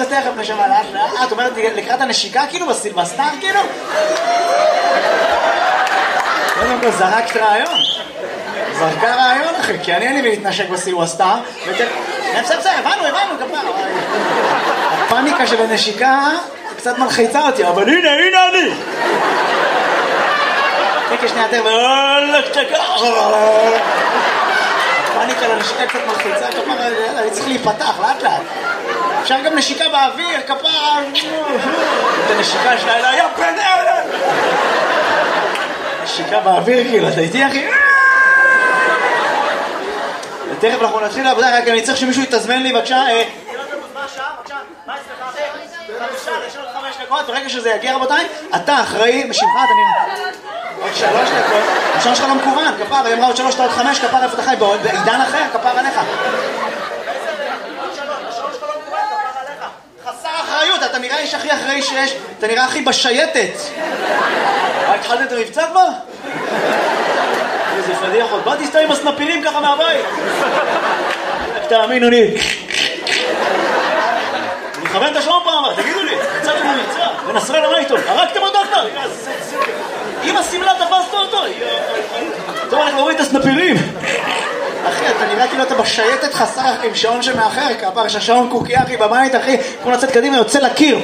תכף נשמע לאט לאט. את אומרת לקראת הנשיקה כאילו בסילבסטר כאילו? קודם כל זרקת רעיון. זרקה רעיון אחי, כי אני אין לי להתנשק בסילבסטר. בסדר, הבנו כפרה. הפאניקה של הנשיקה קצת מלחיצה אותי, אבל הנה אני. תקה שנייה יותר הפאניקה לנשיקה קצת מלחיצה, כפרה, אני צריך להיפתח לאט לאט. אפשר גם נשיקה באוויר, כפרה. את הנשיקה שלה אלה, יא בן אלה. נשיקה באוויר כאילו, אתה איתי אחי? תכף אנחנו נתחיל לעבודה, רק אני צריך שמישהו יתזמן לי בבקשה. מה אצלך אחי? 5 דקות, ברגע שזה יגיע רבותיי, אתה אחראי, בשמך אתה נראה. עוד 3 דקות, השעון שלך לא מקוון, כפר, היא אמרה עוד 3, עוד 5, כפר איפה אתה חי, בעידן אחר, כפר עליך. השעון שלך לא מקוון, כפר עליך. חסר אחריות, אתה נראה איש הכי אחראי שיש, אתה נראה הכי בשייטת. התחלת את המבצע כבר? איזה פדיחות, באתי סתם עם הסנפירים ככה מהבית. תאמינו לי. אני מכוון את השעון פעם, תגידו לי, יצאתם למבצע, ונסראללה מה איתו? הרגתם אותו דוקטור? אם הסמלה תפסת אותו. טוב, אנחנו רואים את הסנפירים. אחי, אתה נראה כאילו אתה בשייטת חסר עם שעון שמאחר, כפר שהשעון קוקי אחי בבית אחי, כמו לצאת קדימה יוצא לקיר.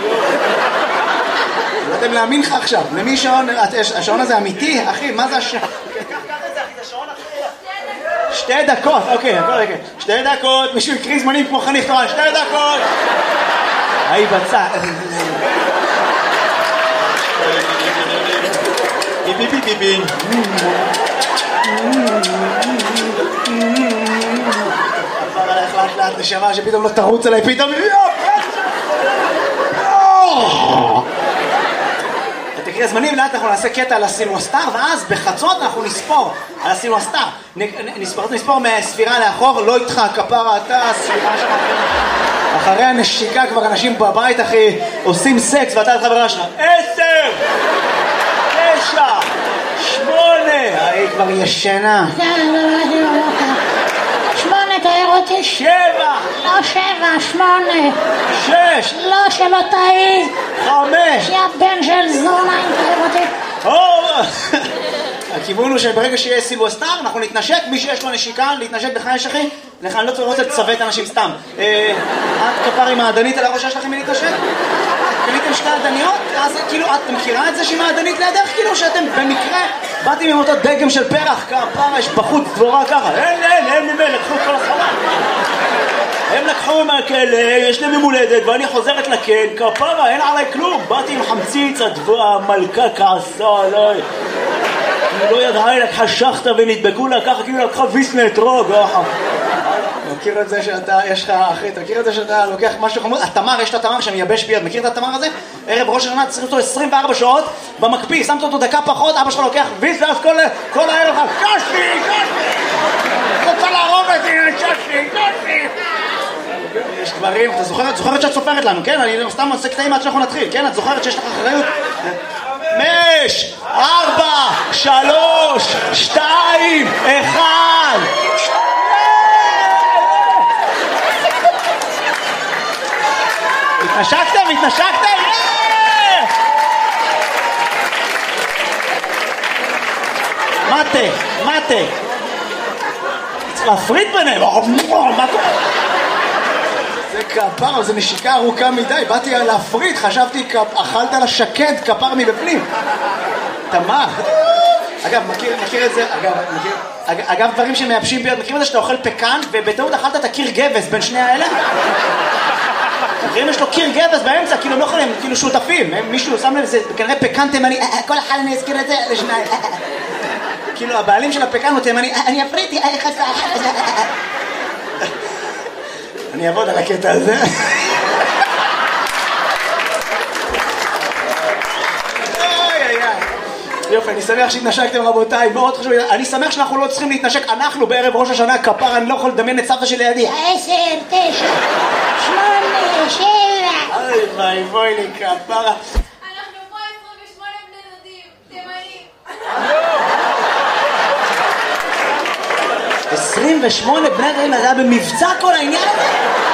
לא יודעים להאמין לך עכשיו, למי שעון, השעון הזה אמיתי? אחי, מה זה השעון? קח את זה אחי, זה שעון אחי. 2 דקות, אוקיי, 2 דקות, מישהו יקריא זמנים כמו חניך תורן, 2 דקות. היי בצע. ביבי. עבר עליך לאט נשמה שפתאום לא תרוץ עליי, פתאום תקריא הזמנים, לאט אנחנו נעשה קטע על הסילבסטר, ואז בחצות אנחנו נספור על הסילבסטר. נספור מהספירה לאחור, לא איתך, כפרה אתה, הספירה שלך. אחרי הנשיקה כבר אנשים בבית אחי עושים סקס ואתה את חברה שלך. 10, 9, 8, היא כבר ישנה. 8 תאר אותי. 7, לא 7, 8. 6, לא שלא תאי. 5. יא בן של זונה אם תאר אותי. הכיוון הוא שברגע שיהיה סילבסטר אנחנו נתנשק, מי שיש לו נשיקה להתנשק בחייש אחי. לך אני לא צריך לצוות אנשים סתם. את כפר עם העדנית על הראש שלכם להתנשק? קניתם 2 עדניות? אז כאילו את מכירה את זה שהיא העדנית לידך? כאילו שאתם במקרה באתם עם אותו דגם של פרח כפר, יש בחוץ דבורה ככה. אין ממנו, לקחו את כל הסחורה. הם לקחו מהכלא, יש להם ממולדת ואני חוזרת לכן, כפרה, אין עליי כלום. באתי עם חמציץ, המלכה כעסה עליי. לא ידעה, היא לקחה שחטה ונדבקו לה ככה, כאילו לקחה ויסנה אתרוג. מכיר את זה שאתה, יש לך אחי, אתה מכיר את זה שאתה לוקח משהו חמוד? התמר, יש את התמר שמייבש פיד, מכיר את התמר הזה? ערב ראש השנה צריך אותו 24 שעות במקפיא, שמת אותו דקה פחות, אבא שלך לוקח ויס, ואז כל הערב לך, קשי! רוצה להרוג אותי, קשי! יש דברים, אתה זוכרת שאת סופרת לנו, כן? אני סתם עושה קטעים עד שאנחנו נתחיל, כן? את זוכרת שיש לך אחריות? 5, 4, 3, 2, 1. התנשקתם? מטה. צריך להפריד ביניהם. מה קורה? זה כפר, זה נשיקה ארוכה מדי. באתי להפריד, חשבתי אכלת על השקד כפר מבפנים. תמר. אגב, מכיר את זה? אגב, דברים שמייבשים ביד, מכירים את זה שאתה אוכל פקן ובטעות אכלת את הקיר גבס בין שני האלה? מכירים יש לו קיר גבס באמצע, כאילו הם לא יכולים, כאילו שותפים. מישהו שם לב, זה כנראה פקן תימני, כל אחד אני אזכיר את זה לשניים. כאילו הבעלים של הפקן הוא תימני, אני אפריתי, אני אעבוד על הקטע הזה. יופי, אני שמח שהתנשקתם רבותיי, מאוד חשוב, אני שמח שאנחנו לא צריכים להתנשק, אנחנו בערב ראש השנה כפר, אני לא יכול לדמיין את סבתא שלי לידי. 10, 9, 8, 7. אוי בואי לי כפרה. אנחנו פה 28 בני דודים, תימנים. 28 בני דודים, זה היה במבצע כל העניין הזה?